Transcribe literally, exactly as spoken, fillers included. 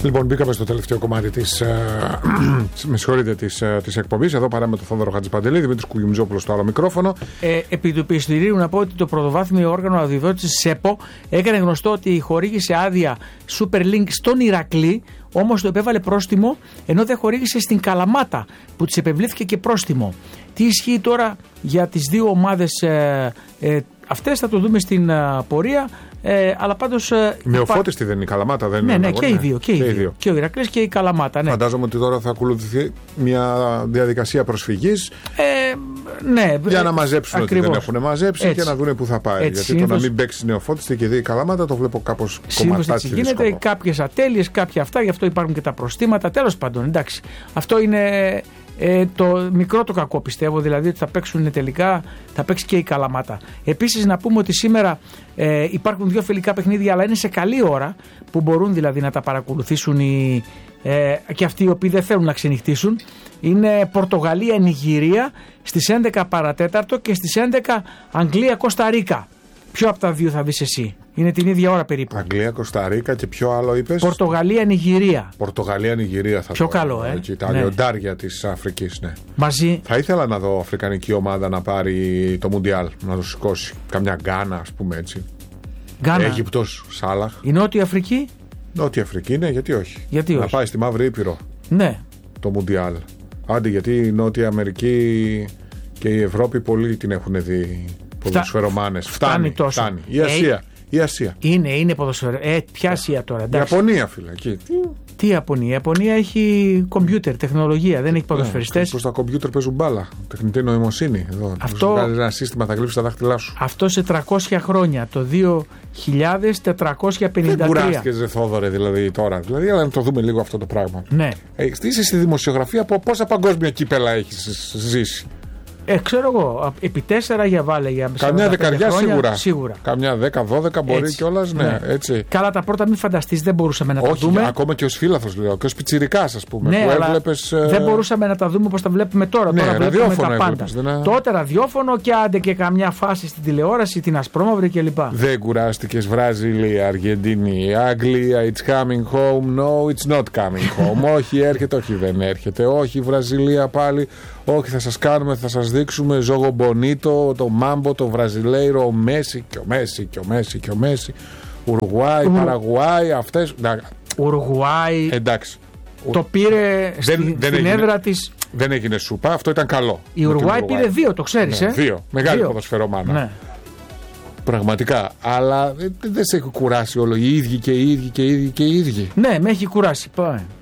Λοιπόν, μπήκαμε στο τελευταίο κομμάτι της, με συγχωρείτε, της, της εκπομπής. Εδώ παρά με τον Θόδωρο Χατζηπαντελή, Δημήτρης Κουγιουμτζόπουλος στο άλλο μικρόφωνο. Ε, επί του πιστηρίου να πω ότι το πρωτοβάθμιο όργανο αδειοδότησης ΣΕΠΟ έκανε γνωστό ότι χορήγησε άδεια Superlink στον Ηρακλή, όμως το επέβαλε πρόστιμο, ενώ δεν χορήγησε στην Καλαμάτα, που της επευλήθηκε και πρόστιμο. Τι ισχύει τώρα για τις δύο ομάδες ε, ε, αυτές, θα το δούμε στην ε, πορεία. Ε, αλλά πάντως. Νεοφώτιστη δεν είναι η Καλαμάτα, δεν ναι, είναι. Ναι, και οι δύο. Και, και, οι οι δύο. Και ο Ηρακλής και η Καλαμάτα. Ναι. Φαντάζομαι ότι τώρα θα ακολουθηθεί μια διαδικασία προσφυγής. Ε, ναι, για να μαζέψουν ακριβώς. Ότι δεν έχουν μαζέψει. Έτσι. Και να δουν πού θα πάει. Έτσι, Γιατί συνήθως... το να μην παίξει νεοφώτιστη και δει η Καλαμάτα το βλέπω κάπως κομματάκι. Γίνεται κάποιες ατέλειες, κάποια αυτά, γι' αυτό υπάρχουν και τα προστήματα. Τέλος πάντων, εντάξει. Αυτό είναι. Ε, το μικρό το κακό, πιστεύω, δηλαδή ότι θα παίξουν τελικά, θα παίξει και η Καλαμάτα. Επίσης να πούμε ότι σήμερα ε, υπάρχουν δύο φιλικά παιχνίδια, αλλά είναι σε καλή ώρα, που μπορούν δηλαδή να τα παρακολουθήσουν οι, ε, και αυτοί οι οποίοι δεν θέλουν να ξενυχτήσουν. Είναι Πορτογαλία-Νιγηρία στις έντεκα παρατέταρτο και στις έντεκα Αγγλία-Κοσταρίκα. Ποιο από τα δύο θα δεις εσύ? Είναι την ίδια ώρα περίπου. Αγγλία, Κοσταρίκα και ποιο άλλο είπες? Πορτογαλία, Νιγηρία. Πορτογαλία, Νιγηρία θα πιο πω. Καλό, ε. Έτσι, τα λιοντάρια της Αφρικής, ναι. Μαζί. Θα ήθελα να δω αφρικανική ομάδα να πάρει το Μουντιάλ, να το σηκώσει. Καμιά Γκάνα, ας πούμε έτσι. Γκάνα. Αίγυπτος, Σάλαχ. Η Νότια Αφρική. Νότια Αφρική, ναι, γιατί όχι. Γιατί όχι. Να πάει στη Μαύρη Ήπειρο. Ναι. Το Μουντιάλ. Άντε, γιατί η Νότια Αμερική και η Ευρώπη πολλοί την έχουν δει. Ποδοσφαιρομάνες. Φτάνει, φτάνει τόσο. Φτάνει. Η Ασία. Ε, η Ασία. Είναι, είναι ποδοσφαιρο. Ε, ποια Ασία τώρα? Εντάξει. Ιαπωνία, φίλε. Εκεί. Τι Ιαπωνία? Η Ιαπωνία έχει κομπιούτερ, τεχνολογία, δεν έχει ποδοσφαιριστές. Προς τα κομπιούτερ παίζουν μπάλα. Τεχνητή νοημοσύνη. Εδώ. Αυτό, βγάλει ένα σύστημα, θα γλύψει τα δάχτυλά σου. Αυτό σε τριακόσια χρόνια, το δύο χιλιάδες τετρακόσια πενήντα τρία. Δεν κουράστηκες, ρε Θόδωρε, δηλαδή τώρα. Δηλαδή, αλλά να το δούμε λίγο αυτό το πράγμα. Ναι. Ε, είσαι στη δημοσιογραφία, από πόσα παγκόσμια κύπελα έχεις ζήσει? Ε, ξέρω εγώ, επί τέσσερα για βάλε για καμιά δεκαριά σίγουρα. σίγουρα. Καμιά δέκα δώδεκα μπορεί κιόλας, ναι, ναι. Έτσι. Καλά, τα πρώτα μην φανταστείς, δεν μπορούσαμε να όχι, τα δούμε. Ακόμα και ως φίλαθος λέω, και ως πιτσιρικάς, ας πούμε. Ναι, που αλλά έβλεπες, δεν μπορούσαμε να τα δούμε όπως τα βλέπουμε τώρα. Ναι, τώρα βλέπουμε τα πάντα. Έβλεπες, δεν... Τότε ραδιόφωνο και άντε και καμιά φάση στην τηλεόραση, την ασπρόμαυρη κλπ. Δεν κουράστηκες? Βραζιλία, Αργεντινή, Αγγλία, it's coming home. No, it's not coming home. Όχι, έρχεται, όχι, δεν έρχεται. Όχι, Βραζιλία πάλι. Όχι, θα σας κάνουμε, θα σας δείξουμε Ζόγο Μπονίτο, το Μάμπο, το Βραζιλέιρο, ο Μέση και ο Μέση και ο Μέση και ο Μέση. Ουρουάη, Ουρ... Παραγουάη, αυτές. Ουρουάη. Εντάξει. Το πήρε δεν, στη, δεν στην έγινε, έδρα της. Δεν έγινε σούπα, αυτό ήταν καλό. Η Ουρουάη πήρε δύο, το ξέρεις, ναι, ε. Δύο. Μεγάλη ποδοσφαιρομάνα. Ναι. Πραγματικά. Αλλά δεν, δεν σε έχει κουράσει όλο. Οι ίδιοι και οι ίδιοι και οι ίδιοι και οι ίδιοι. Ναι, με έχει κουράσει. Πάει.